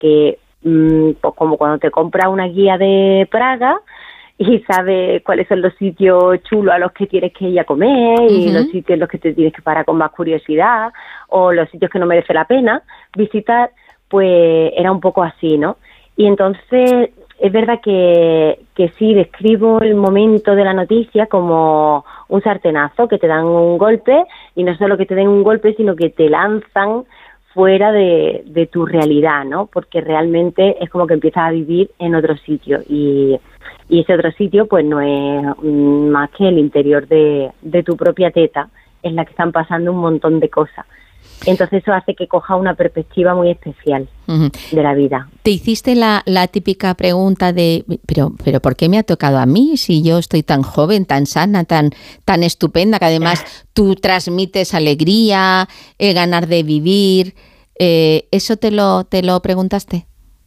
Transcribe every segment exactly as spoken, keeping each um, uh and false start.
porque mmm, pues como cuando te compras una guía de Praga y sabes cuáles son los sitios chulos a los que tienes que ir a comer y uh-huh. los sitios en los que te tienes que parar con más curiosidad o los sitios que no merece la pena visitar, pues era un poco así, ¿no? Y entonces es verdad que, que sí, describo el momento de la noticia como un sartenazo, que te dan un golpe y no solo que te den un golpe, sino que te lanzan fuera de, de tu realidad, ¿no? Porque realmente es como que empiezas a vivir en otro sitio y, y ese otro sitio pues no es más que el interior de, de tu propia teta, en la que están pasando un montón de cosas. Entonces eso hace que coja una perspectiva muy especial uh-huh. de la vida. ¿Te hiciste la, la típica pregunta de pero pero por qué me ha tocado a mí si yo estoy tan joven, tan sana, tan tan estupenda, que además tú transmites alegría, eh, ganar de vivir? Eh, ¿Eso te lo te lo preguntaste?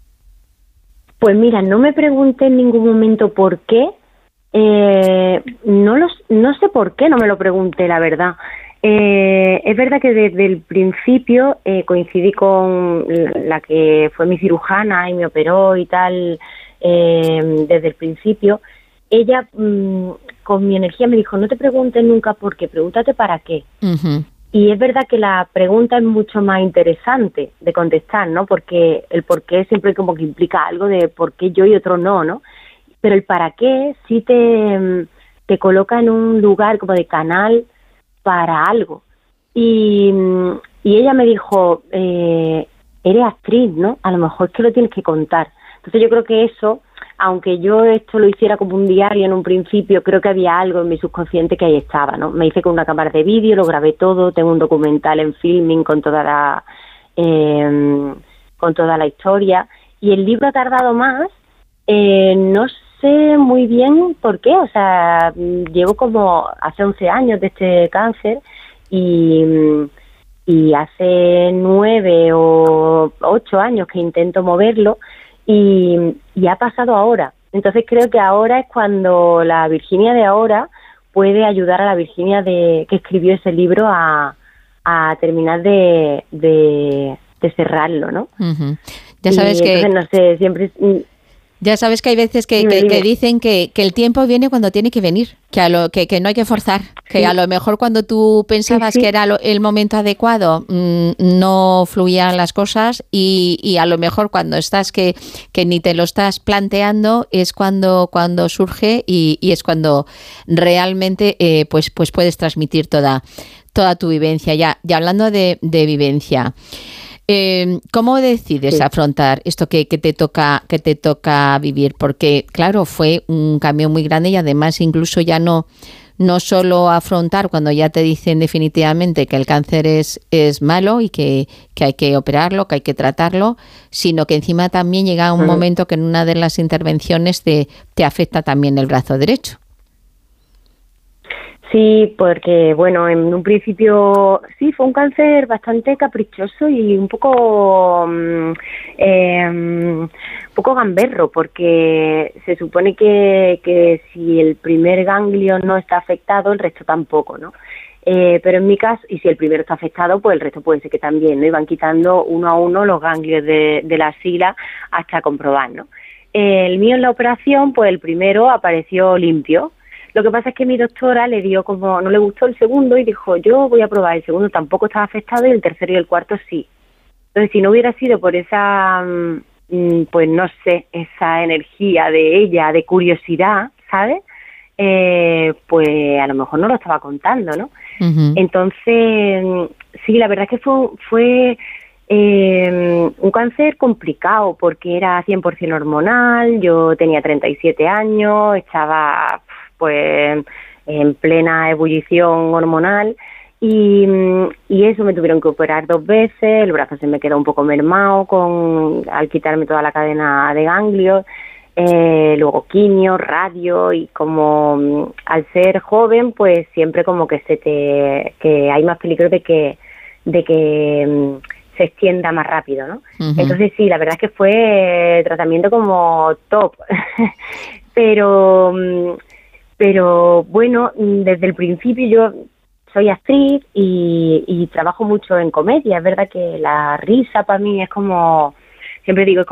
Pues mira, no me pregunté en ningún momento por qué. Eh, no los, no sé por qué no me lo pregunté, la verdad. Eh, es verdad que desde el principio eh, coincidí con la que fue mi cirujana y me operó y tal, eh, desde el principio. Ella mmm, con mi energía me dijo, no te preguntes nunca por qué, pregúntate para qué. Uh-huh. Y es verdad que la pregunta es mucho más interesante de contestar, ¿no? Porque el por qué siempre como que implica algo de por qué yo y otro no, ¿no? Pero el para qué sí te, te coloca en un lugar como de canal para algo. Y, y ella me dijo, eh, eres actriz, ¿no? A lo mejor es que lo tienes que contar. Entonces yo creo que eso, aunque yo esto lo hiciera como un diario en un principio, creo que había algo en mi subconsciente que ahí estaba, ¿no? Me hice con una cámara de vídeo, lo grabé todo, tengo un documental en filming con toda la, eh, con toda la historia. Y el libro ha tardado más, eh, no sé muy bien por qué, o sea, llevo como hace once años de este cáncer y, y hace nueve o ocho años que intento moverlo y, y ha pasado ahora. Entonces creo que ahora es cuando la Virginia de ahora puede ayudar a la Virginia de que escribió ese libro a, a terminar de, de, de cerrarlo, ¿no? Uh-huh. Ya sabes y que... entonces, no sé, siempre... Ya sabes que hay veces que, que, que dicen que, que el tiempo viene cuando tiene que venir, que a lo que, que no hay que forzar, que sí. A lo mejor cuando tú pensabas sí, sí. que era lo, el momento adecuado mmm, no fluían las cosas y, y a lo mejor cuando estás que, que ni te lo estás planteando es cuando, cuando surge y, y es cuando realmente eh, pues, pues puedes transmitir toda, toda tu vivencia. Ya, ya hablando de, de vivencia. Eh, ¿Cómo decides sí. afrontar esto que, que te toca que te toca vivir? Porque, claro, fue un cambio muy grande y además incluso ya no, no solo afrontar cuando ya te dicen definitivamente que el cáncer es, es malo y que, que hay que operarlo, que hay que tratarlo, sino que encima también llega un uh-huh. momento que en una de las intervenciones te, te afecta también el brazo derecho. Sí, porque, bueno, en un principio sí, fue un cáncer bastante caprichoso y un poco eh, un poco gamberro, porque se supone que, que si el primer ganglio no está afectado, el resto tampoco, ¿no? Eh, pero en mi caso, y si el primero está afectado, pues el resto puede ser que también, ¿no? Y van quitando uno a uno los ganglios de, de la axila hasta comprobar, ¿no? Eh, el mío en la operación, pues el primero apareció limpio. Lo que pasa es que mi doctora le dio como, no le gustó el segundo y dijo, yo voy a probar, el segundo tampoco estaba afectado y el tercero y el cuarto sí. Entonces, si no hubiera sido por esa, pues no sé, esa energía de ella, de curiosidad, ¿sabes? Eh, pues a lo mejor no lo estaba contando, ¿no? Uh-huh. Entonces, sí, la verdad es que fue, fue eh, un cáncer complicado porque era cien por ciento hormonal, yo tenía treinta y siete años, estaba... pues en plena ebullición hormonal y, y eso me tuvieron que operar dos veces, el brazo se me quedó un poco mermado con al quitarme toda la cadena de ganglios, eh, luego quimio, radio y como al ser joven pues siempre como que se te que hay más peligro de que de que se extienda más rápido, ¿no? Uh-huh. Entonces sí, la verdad es que fue tratamiento como top, pero Pero bueno, desde el principio yo soy actriz y, y trabajo mucho en comedia. Es verdad que la risa para mí es como, siempre digo, es